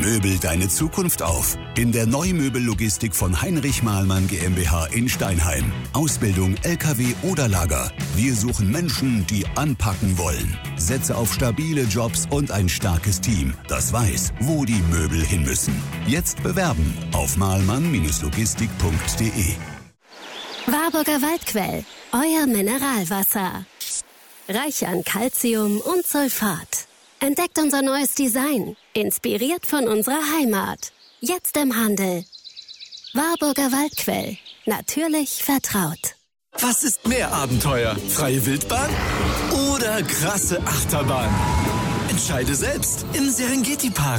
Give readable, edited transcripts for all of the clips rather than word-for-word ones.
Möbel deine Zukunft auf. In der Neumöbellogistik von Heinrich Mahlmann GmbH in Steinheim. Ausbildung, LKW oder Lager. Wir suchen Menschen, die anpacken wollen. Setze auf stabile Jobs und ein starkes Team, das weiß, wo die Möbel hin müssen. Jetzt bewerben auf mahlmann-logistik.de. Warburger Waldquell, euer Mineralwasser. Reich an Calcium und Sulfat. Entdeckt unser neues Design, inspiriert von unserer Heimat. Jetzt im Handel. Warburger Waldquell, natürlich vertraut. Was ist mehr Abenteuer? Freie Wildbahn oder krasse Achterbahn? Entscheide selbst im Serengeti Park.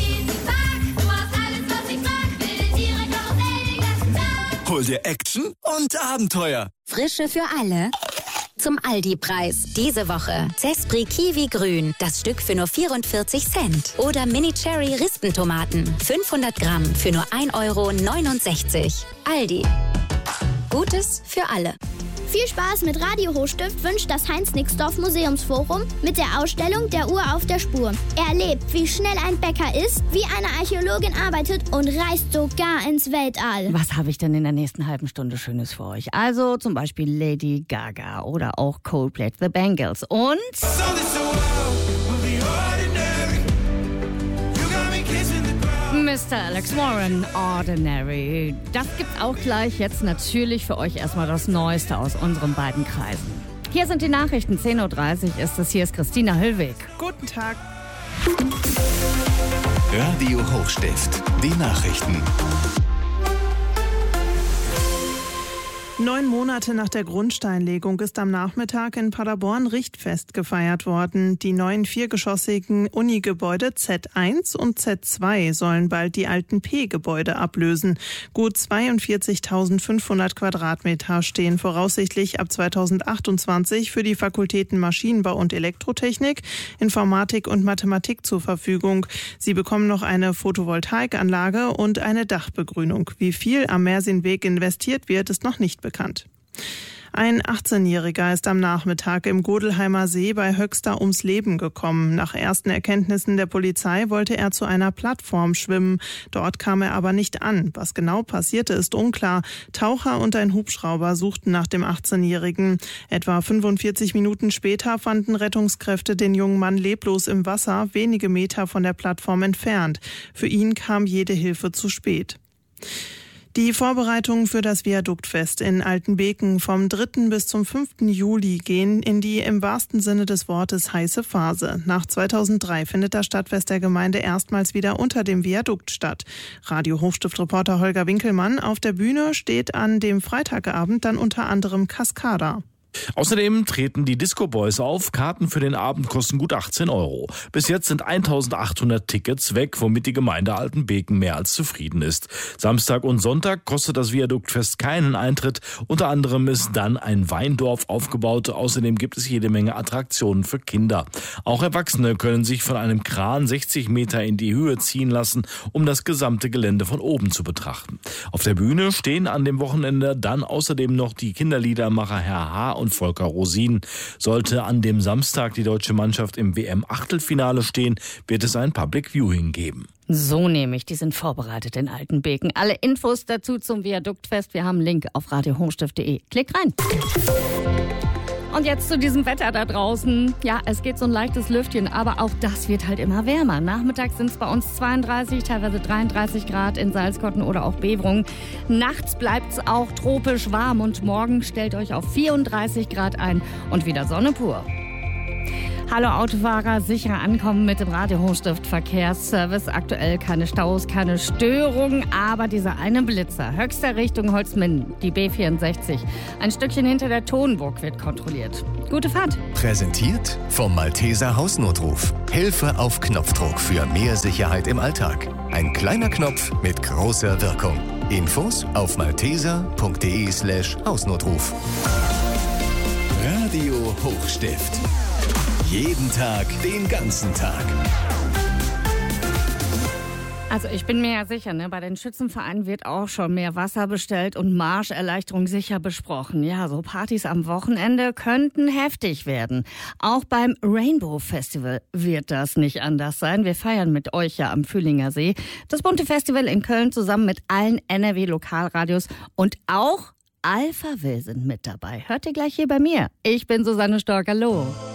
Hol dir Action und Abenteuer. Frische für alle. Zum Aldi-Preis. Diese Woche Zespri Kiwi Grün. Das Stück für nur 44 Cent. Oder Mini Cherry Rispentomaten. 500 Gramm für nur 1,69 €. Aldi. Gutes für alle. Viel Spaß mit Radio Hochstift wünscht das Heinz-Nixdorf Museumsforum mit der Ausstellung Der Uhr auf der Spur. Erlebt, wie schnell ein Bäcker ist, wie eine Archäologin arbeitet und reist sogar ins Weltall. Was habe ich denn in der nächsten halben Stunde Schönes für euch? Also zum Beispiel Lady Gaga oder auch Coldplay, The Bangles und... Mr. Alex Warren, Ordinary. Das gibt's auch gleich. Jetzt natürlich für euch erstmal das Neueste aus unseren beiden Kreisen. Hier sind die Nachrichten. 10:30 Uhr ist es. Hier ist Christina Hüllweg. Guten Tag. Radio Hochstift. Die Nachrichten. 9 Monate nach der Grundsteinlegung ist am Nachmittag in Paderborn Richtfest gefeiert worden. Die neuen 4-geschossigen Unigebäude Z1 und Z2 sollen bald die alten P-Gebäude ablösen. Gut 42.500 Quadratmeter stehen voraussichtlich ab 2028 für die Fakultäten Maschinenbau und Elektrotechnik, Informatik und Mathematik zur Verfügung. Sie bekommen noch eine Photovoltaikanlage und eine Dachbegrünung. Wie viel am Mersinweg investiert wird, ist noch nicht bekannt. Ein 18-Jähriger ist am Nachmittag im Godelheimer See bei Höxter ums Leben gekommen. Nach ersten Erkenntnissen der Polizei wollte er zu einer Plattform schwimmen. Dort kam er aber nicht an. Was genau passierte, ist unklar. Taucher und ein Hubschrauber suchten nach dem 18-Jährigen. Etwa 45 Minuten später fanden Rettungskräfte den jungen Mann leblos im Wasser, wenige Meter von der Plattform entfernt. Für ihn kam jede Hilfe zu spät. Die Vorbereitungen für das Viaduktfest in Altenbeken vom 3. bis zum 5. Juli gehen in die im wahrsten Sinne des Wortes heiße Phase. Nach 2003 findet das Stadtfest der Gemeinde erstmals wieder unter dem Viadukt statt. Radio Hochstift-Reporter Holger Winkelmann: Auf der Bühne steht an dem Freitagabend dann unter anderem Cascada. Außerdem treten die Disco Boys auf. Karten für den Abend kosten gut 18 €. Bis jetzt sind 1.800 Tickets weg, womit die Gemeinde Altenbeken mehr als zufrieden ist. Samstag und Sonntag kostet das Viaduktfest keinen Eintritt. Unter anderem ist dann ein Weindorf aufgebaut. Außerdem gibt es jede Menge Attraktionen für Kinder. Auch Erwachsene können sich von einem Kran 60 Meter in die Höhe ziehen lassen, um das gesamte Gelände von oben zu betrachten. Auf der Bühne stehen an dem Wochenende dann außerdem noch die Kinderliedermacher Herr H. und Volker Rosin. Sollte an dem Samstag die deutsche Mannschaft im WM-Achtelfinale stehen, wird es ein Public Viewing geben. So nämlich, die sind vorbereitet in Altenbeken. Alle Infos dazu zum Viaduktfest, wir haben einen Link auf radiohochstift.de. Klick rein. Und jetzt zu diesem Wetter da draußen. Ja, es geht so ein leichtes Lüftchen, aber auch das wird halt immer wärmer. Nachmittags sind es bei uns 32, teilweise 33 Grad in Salzkotten oder auch Beverungen. Nachts bleibt es auch tropisch warm und morgen stellt euch auf 34 Grad ein und wieder Sonne pur. Hallo Autofahrer, sicher ankommen mit dem Radio Hochstift Verkehrsservice. Aktuell keine Staus, keine Störungen, aber dieser eine Blitzer, Höxter Richtung Holzminden, die B64. Ein Stückchen hinter der Tonburg wird kontrolliert. Gute Fahrt. Präsentiert vom Malteser Hausnotruf. Hilfe auf Knopfdruck für mehr Sicherheit im Alltag. Ein kleiner Knopf mit großer Wirkung. Infos auf malteser.de/Hausnotruf. Radio Hochstift. Jeden Tag, den ganzen Tag. Also ich bin mir ja sicher, bei den Schützenvereinen wird auch schon mehr Wasser bestellt und Marscherleichterung sicher besprochen. Ja, so Partys am Wochenende könnten heftig werden. Auch beim Rainbow Festival wird das nicht anders sein. Wir feiern mit euch ja am Fühlinger See das bunte Festival in Köln zusammen mit allen NRW-Lokalradios und auch Alpha Will sind mit dabei. Hört ihr gleich hier bei mir. Ich bin Susanne Stork. Hallo.